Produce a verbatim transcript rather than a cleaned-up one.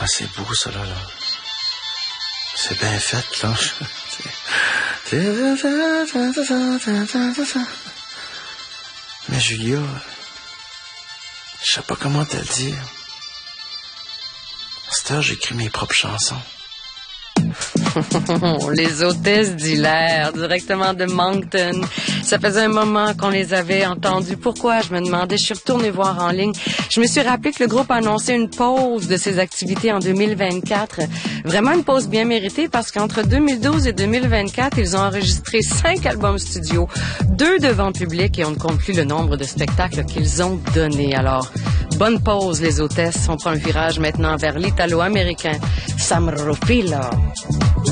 Ah, c'est beau, ça, là, là. C'est bien fait, là. Mais Julia, je sais pas comment te le dire. À cette heure, j'écris mes propres chansons. Les hôtesses d'Hilaire, directement de Moncton. Ça faisait un moment qu'on les avait entendues. Pourquoi? Je me demandais. Je suis retournée voir en ligne. Je me suis rappelé que le groupe a annoncé une pause de ses activités en deux mille vingt-quatre. Vraiment une pause bien méritée parce qu'entre deux mille douze et deux mille vingt-quatre, ils ont enregistré cinq albums studio, deux devant public et on ne compte plus le nombre de spectacles qu'ils ont donnés. Alors, bonne pause les hôtesses. On prend un virage maintenant vers l'italo-américain Sam Rufillo.